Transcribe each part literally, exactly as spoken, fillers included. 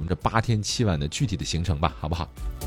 这八天七晚的具体的行程吧，好不好？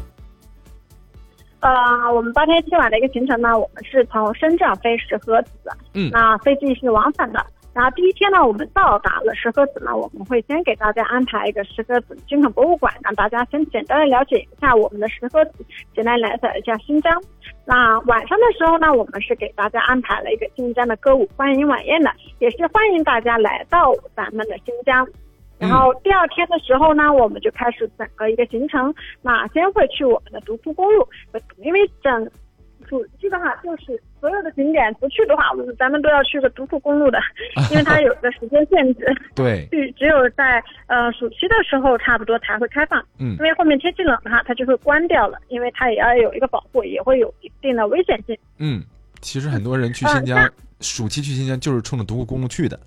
呃，我们八天七晚的一个行程呢，我们是从深圳飞石河子， 嗯， 那飞机是往返的。然后第一天呢，我们到达了石河子呢，我们会先给大家安排一个石河子军统博物馆，让大家先简单的了解一下我们的石河子，简单了解一下新疆。那晚上的时候呢，我们是给大家安排了一个新疆的歌舞欢迎晚宴的，也是欢迎大家来到咱们的新疆。然后第二天的时候呢，我们就开始整个一个行程。那先会去我们的独库公路，因为整属基本上就是所有的景点不去的话，我们咱们都要去个独库公路的，因为它有个时间限制。 对， 只有在呃暑期的时候差不多才会开放。嗯，因为后面天气冷的话，它就会关掉了，因为它也要有一个保护，也会有一定的危险性。 嗯，其实很多人去新疆，呃、暑期去新疆就是冲着独库公路去的。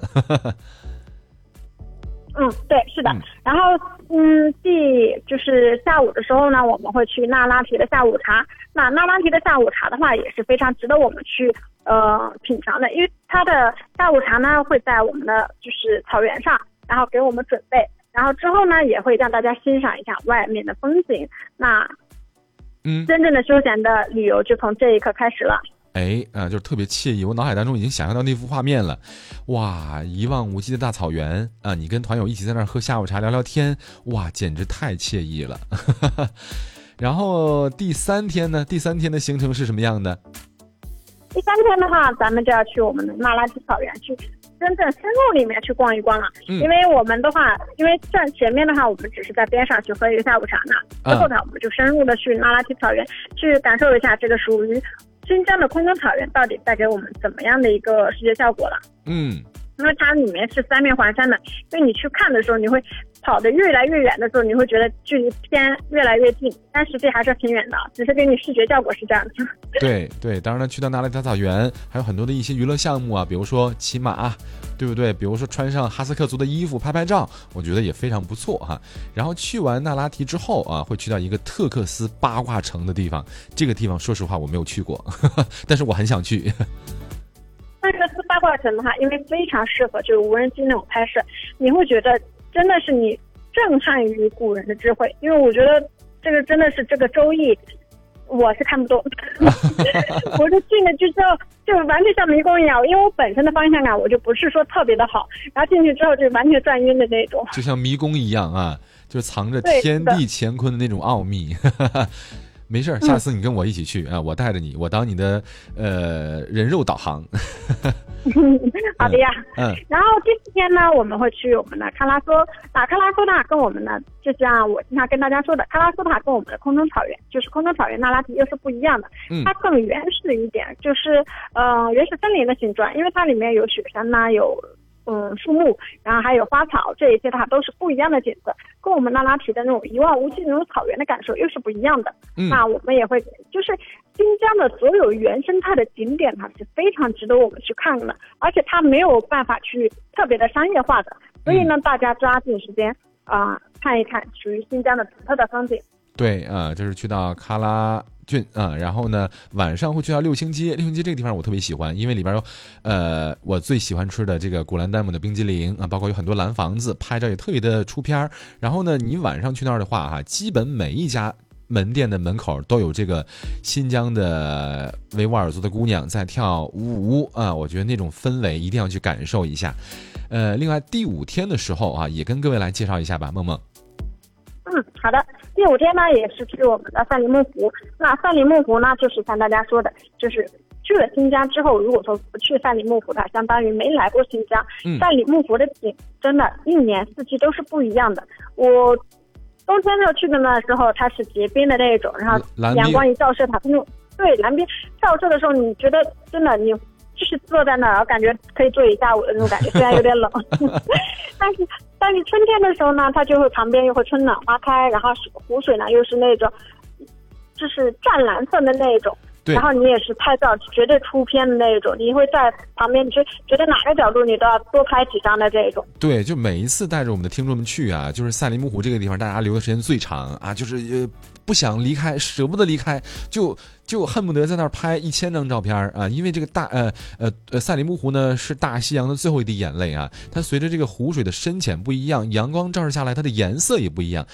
嗯，对，是的。嗯、然后，嗯，第就是下午的时候呢，我们会去那拉提的下午茶。那那拉提的下午茶的话，也是非常值得我们去呃品尝的，因为它的下午茶呢会在我们的就是草原上，然后给我们准备，然后之后呢也会让大家欣赏一下外面的风景。那，嗯，真正的休闲的旅游就从这一刻开始了。 哎，啊、呃，就是特别惬意，我脑海当中已经想象到那幅画面了，哇，一望无际的大草原啊，你跟团友一起在那儿喝下午茶聊聊天，哇，简直太惬意了。然后第三天呢，第三天的行程是什么样的？ 第三天的话，咱们就要去我们的那拉提草原去真正深入里面去逛一逛了。嗯、因为我们的话，因为在前面的话，我们只是在边上去喝一个下午茶呢，之后呢，我们就深入的去那拉提草原去感受一下这个属于新疆的空中草原到底带给我们怎么样的一个视觉效果了。嗯，因为它里面是三面环山的，所以你去看的时候，你会跑得越来越远的时候，你会觉得距离偏越来越近，但实际还是挺远的，只是给你视觉效果是这样子。 对对，当然了，去到那拉提草原还有很多的一些娱乐项目啊，比如说骑马，对不对？比如说穿上哈萨克族的衣服拍拍照，我觉得也非常不错哈。然后去完那拉提之后啊，会去到一个特克斯八卦城的地方，这个地方说实话我没有去过，呵呵，但是我很想去。 特克斯八卦城的话，因为非常适合就是无人机那种拍摄，你会觉得真的是你震撼于古人的智慧，因为我觉得这个真的是这个周易我是看不懂。我就进了去之后就完全像迷宫一样，因为我本身的方向感我就不是说特别的好，然后进去之后就完全转晕的那种， 就像迷宫一样啊，就藏着天地乾坤的那种奥秘。没事，下次你跟我一起去、嗯、啊，我带着你，我当你的呃人肉导航。 好的呀，嗯。然后第四天呢，我们会去我们的喀拉苏。啊，喀拉苏呢，跟我们的就像我经常跟大家说的，喀拉苏塔跟我们的空中草原，就是空中草原那拉提又是不一样的。嗯。它更原始一点，就是呃原始森林的形状，因为它里面有雪山呐、啊，有。嗯，树木，然后还有花草，这一些它都是不一样的景色，跟我们那拉提的那种一望无际那种草原的感受又是不一样的。嗯，那我们也会，就是新疆的所有原生态的景点，它是非常值得我们去看的，而且它没有办法去特别的商业化的，所以呢，嗯、大家抓紧时间啊、呃、看一看属于新疆的独特的风景。 对啊、呃，就是去到喀拉郡啊、呃，然后呢晚上会去到六星街。六星街这个地方我特别喜欢，因为里边有呃我最喜欢吃的这个古兰丹姆的冰激凌啊，包括有很多蓝房子，拍照也特别的出片。然后呢，你晚上去那儿的话哈、啊，基本每一家门店的门口都有这个新疆的维吾尔族的姑娘在跳舞舞啊，我觉得那种氛围一定要去感受一下。呃，另外第五天的时候啊，也跟各位来介绍一下吧，梦梦。 嗯，好的。第五天呢，也是去我们的赛里木湖。那赛里木湖呢，就是像大家说的，就是去了新疆之后，如果说不去赛里木湖的，相当于没来过新疆。嗯，赛里木湖的景真的，一年四季都是不一样的。我冬天时候去的那时候，它是结冰的那种，然后阳光一照射，它那种对蓝冰照射的时候，你觉得真的你就是坐在那儿，感觉可以坐一下午的那种感觉，虽然有点冷，但是。但是春天的时候呢，它就会旁边又会春暖花开，然后湖水呢又是那种，就是湛蓝色的那种，然后你也是拍照绝对出片的那种，你会在旁边，你就觉得哪个角度你都要多拍几张的这种。 对，就每一次带着我们的听众们去啊，就是赛里木湖这个地方，大家留的时间最长啊，就是呃不想离开，舍不得离开，就。就恨不得在那儿拍一千张照片啊！因为这个大呃呃呃赛里木湖呢是大西洋的最后一滴眼泪啊，它随着这个湖水的深浅不一样，阳光照射下来，它的颜色也不一样，